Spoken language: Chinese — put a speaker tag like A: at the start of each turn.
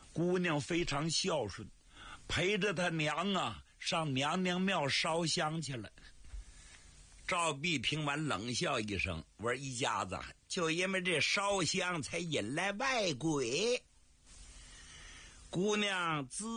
A: 姑娘非常孝顺，陪着她娘啊上娘娘庙烧香去了。赵碧听完冷笑一声，我说一家子就因为这烧香才引来外鬼。姑娘自